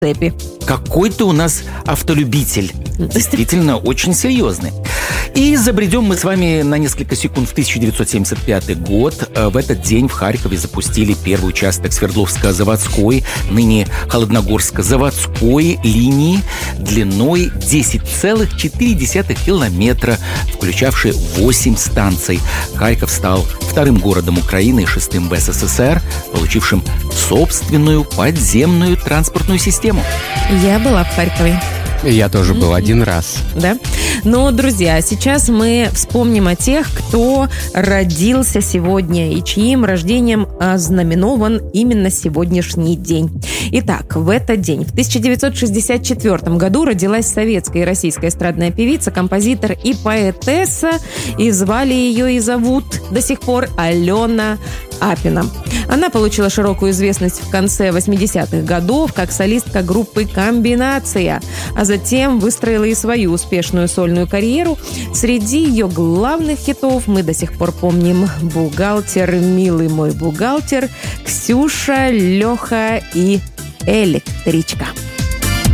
цепи. Какой-то у нас автолюбитель. Действительно, очень серьезный. И забредем мы с вами на несколько секунд в 1975 год. В этот день в Харькове запустили первый участок Свердловско-заводской, ныне Холодногорско-заводской линии длиной 10,4 километра, включавшей 8 станций. Харьков стал вторым городом Украины и шестым в СССР, получившим собственную подземную транспортную систему. Я была в Харькове. Я тоже был один раз. Да? Но, друзья, сейчас мы вспомним о тех, кто родился сегодня и чьим рождением ознаменован именно сегодняшний день. Итак, в этот день, в 1964 году, родилась советская и российская эстрадная певица, композитор и поэтесса, и звали ее и зовут до сих пор Алена Апина. Она получила широкую известность в конце 80-х годов как солистка группы «Комбинация», а затем выстроила и свою успешную сольную карьеру. Среди ее главных хитов мы до сих пор помним «Бухгалтер», «Милый мой бухгалтер», «Ксюша», «Леха» и «Электричка».